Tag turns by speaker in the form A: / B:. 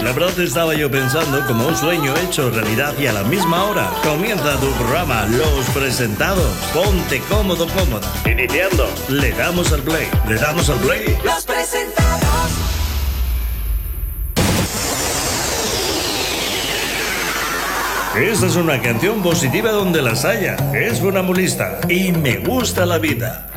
A: La verdad estaba yo pensando como un sueño hecho realidad y a la misma hora comienza tu programa Los Presentados. Ponte cómodo, cómoda. Iniciando. Le damos al play. Le damos al play.
B: Los Presentados.
A: Esta es una canción positiva donde las haya. Es funambulista y me gusta la vida.